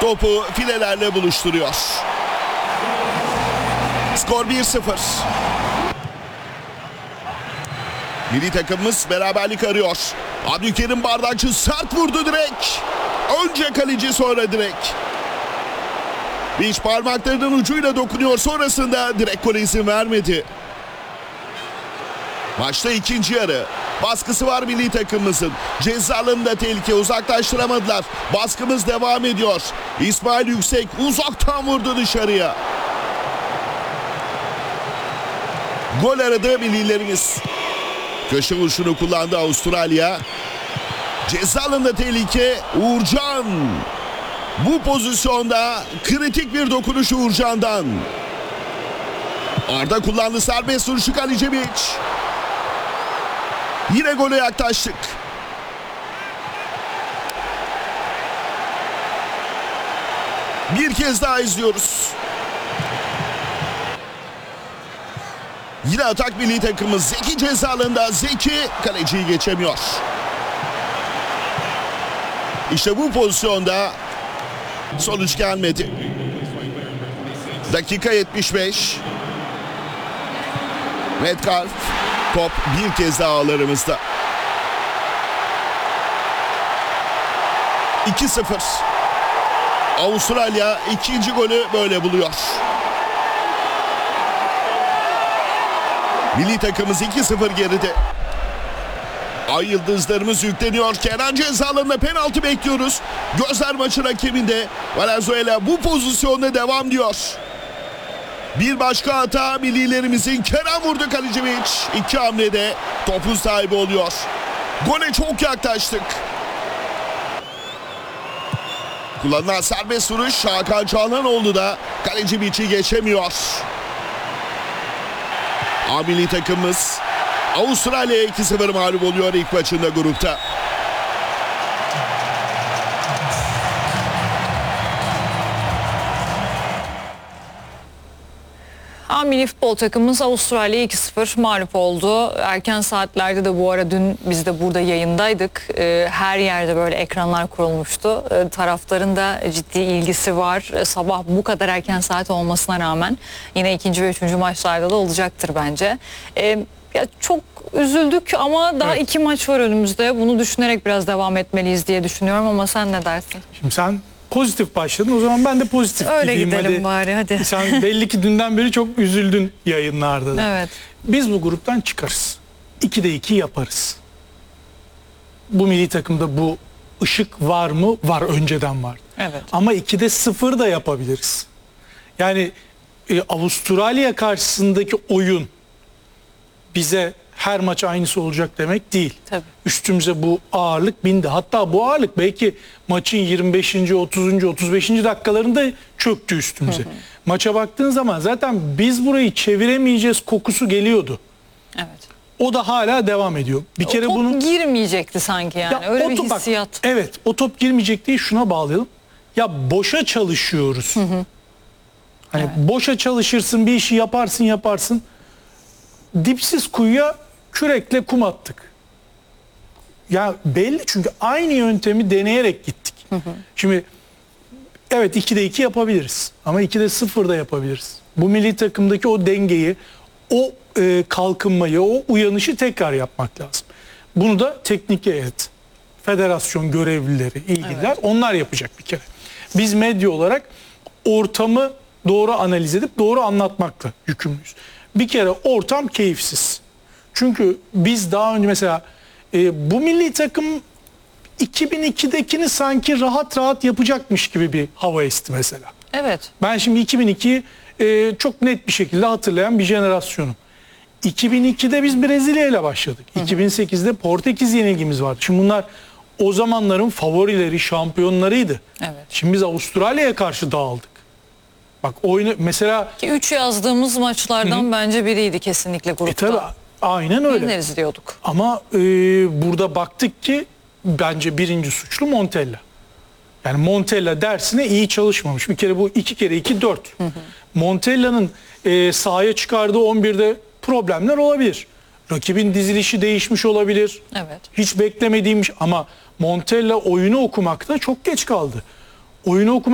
topu filelerle buluşturuyor. Skor 1-0. Milli takımımız beraberlik arıyor. Abdülkerim Bardakçı sert vurdu direkt. Önce kaleci sonra direkt. Beach parmaklarının ucuyla dokunuyor. Sonrasında direkt gole izin vermedi. Maçta ikinci yarı. Baskısı var milli takımımızın. Ceza alanında tehlike, uzaklaştıramadılar. Baskımız devam ediyor. İsmail Yüksek uzaktan vurdu dışarıya. Gol aradı millilerimiz. Köşe vuruşunu kullandı Avustralya. Ceza alanında tehlike. Uğurcan. Bu pozisyonda kritik bir dokunuş Uğurcan'dan. Arda kullandı serbest vuruşu Kalicevic. Yine gole yaklaştık. Bir kez daha izliyoruz. Yine atak milli takımımız. Zeki ceza alanında. Zeki kaleciyi geçemiyor. İşte bu pozisyonda sonuç gelmedi. Dakika 75. Metcalf. Top bir kez daha ağlarımızda. 2-0. Avustralya ikinci golü böyle buluyor. Milli takımımız 2-0 geride. Ay yıldızlarımız yükleniyor. Kenan ceza alanında penaltı bekliyoruz. Gözler maçın hakeminde. Valenzuela bu pozisyonda devam diyor. Bir başka hata millilerimizin. Kenan vurdu Kalicevic. İki hamlede topun sahibi oluyor. Gole çok yaklaştık. Kullanılan serbest vuruş. Hakan Çalhanoğlu da Kalecivic'i geçemiyor. A milli takımımız Avustralya'ya 2-0 mağlup oluyor ilk maçında grupta. A milli futbol takımımız Avustralya'ya 2-0 mağlup oldu. Erken saatlerde de bu ara dün biz de burada yayındaydık. Her yerde böyle ekranlar kurulmuştu. Taraftarın da ciddi ilgisi var. Sabah bu kadar erken saat olmasına rağmen yine ikinci ve üçüncü maçlarda da olacaktır bence. Ya çok üzüldük ama daha iki maç var önümüzde. Bunu düşünerek biraz devam etmeliyiz diye düşünüyorum ama sen ne dersin? Şimdi sen pozitif başladın, o zaman ben de pozitif öyle gideyim. Gidelim bari hadi. Sen belli ki dünden beri çok üzüldün yayınlarda da. Evet. Biz bu gruptan çıkarız. 2'de 2 yaparız. Bu milli takımda bu ışık var mı? Var, önceden var. Evet. Ama 2'de 0 da yapabiliriz. Yani Avustralya karşısındaki oyun bize her maç aynısı olacak demek değil. Tabii. Üstümüze bu ağırlık bindi. Hatta bu ağırlık belki maçın 25. 30. 35. dakikalarında çöktü üstümüze. Maça baktığın zaman zaten biz burayı çeviremeyeceğiz kokusu geliyordu. Evet. O da hala devam ediyor. Bir kere top bunu girmeyecekti sanki yani. Ya öyle o bir top- bak, hissiyat. evet, o top girmeyecek diye şuna bağlayalım. Ya boşa çalışıyoruz. Hani Evet. boşa çalışırsın, bir işi yaparsın. Dipsiz kuyuya kürekle kum attık. Ya belli, çünkü aynı yöntemi deneyerek gittik. Şimdi evet 2'de 2 yapabiliriz ama 2'de 0 da yapabiliriz. Bu milli takımdaki o dengeyi, o kalkınmayı, o uyanışı tekrar yapmak lazım. Bunu da teknik heyet, federasyon görevlileri, ilgililer onlar yapacak bir kere. Biz medya olarak ortamı doğru analiz edip doğru anlatmakla yükümlüyüz. Bir kere ortam keyifsiz. Çünkü biz daha önce mesela bu milli takım 2002'dekini sanki rahat rahat yapacakmış gibi bir hava esti mesela. Evet. Ben şimdi 2002'yi çok net bir şekilde hatırlayan bir jenerasyonum. 2002'de biz Brezilya ile başladık. 2008'de Portekiz yenilgimiz vardı. Şimdi bunlar o zamanların favorileri, şampiyonlarıydı. Evet. Şimdi biz Avustralya'ya karşı dağıldık. Bak oyunu mesela... Ki 3 yazdığımız maçlardan bence biriydi kesinlikle grupta. Tabii aynen öyle. Yeneriz diyorduk. Ama burada baktık ki bence birinci suçlu Montella. Yani Montella dersine iyi çalışmamış. Bir kere bu 2 kere 2 4. Montella'nın sahaya çıkardığı 11'de problemler olabilir. Rakibin dizilişi değişmiş olabilir. Evet. Hiç beklemediğim ama Montella oyunu okumakta çok geç kaldı. Oyunu okumak